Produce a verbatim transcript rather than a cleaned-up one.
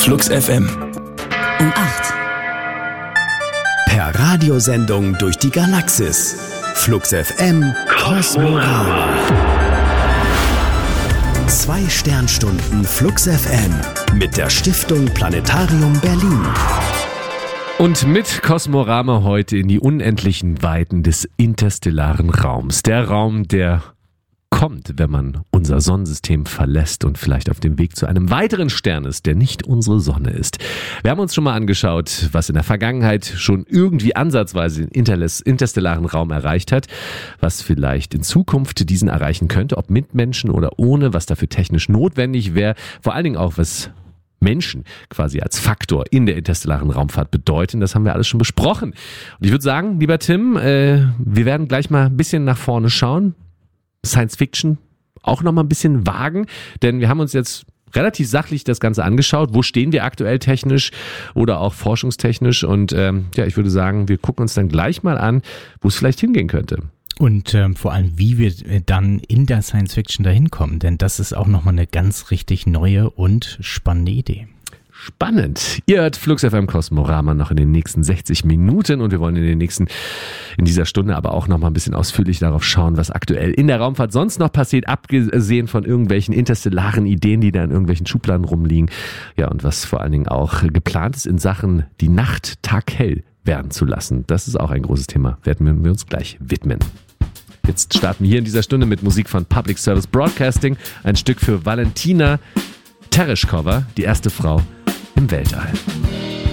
Flux F M. Um acht. Per Radiosendung durch die Galaxis. Flux F M Kosmorama. Zwei Sternstunden Flux F M mit der Stiftung Planetarium Berlin. Und mit Kosmorama heute in die unendlichen Weiten des interstellaren Raums. Der Raum, der kommt, wenn man unser Sonnensystem verlässt und vielleicht auf dem Weg zu einem weiteren Stern ist, der nicht unsere Sonne ist. Wir haben uns schon mal angeschaut, was in der Vergangenheit schon irgendwie ansatzweise den interstellaren Raum erreicht hat, was vielleicht in Zukunft diesen erreichen könnte, ob mit Menschen oder ohne, was dafür technisch notwendig wäre, vor allen Dingen auch, was Menschen quasi als Faktor in der interstellaren Raumfahrt bedeuten. Das haben wir alles schon besprochen. Und ich würde sagen, lieber Tim, äh, wir werden gleich mal ein bisschen nach vorne schauen. Science Fiction auch noch mal ein bisschen wagen, denn wir haben uns jetzt relativ sachlich das Ganze angeschaut. Wo stehen wir aktuell technisch oder auch forschungstechnisch? Und ähm, ja, ich würde sagen, wir gucken uns dann gleich mal an, wo es vielleicht hingehen könnte. Und ähm, vor allem, wie wir dann in der Science Fiction dahin kommen, denn das ist auch nochmal eine ganz richtig neue und spannende Idee. Spannend. Ihr hört Flux F M Kosmorama noch in den nächsten sechzig Minuten und wir wollen in den nächsten, in dieser Stunde aber auch noch mal ein bisschen ausführlich darauf schauen, was aktuell in der Raumfahrt sonst noch passiert, abgesehen von irgendwelchen interstellaren Ideen, die da in irgendwelchen Schubladen rumliegen. Ja, und was vor allen Dingen auch geplant ist in Sachen, die Nacht taghell werden zu lassen. Das ist auch ein großes Thema, werden wir uns gleich widmen. Jetzt starten wir hier in dieser Stunde mit Musik von Public Service Broadcasting, ein Stück für Valentina Tereshkova, die erste Frau im Weltall.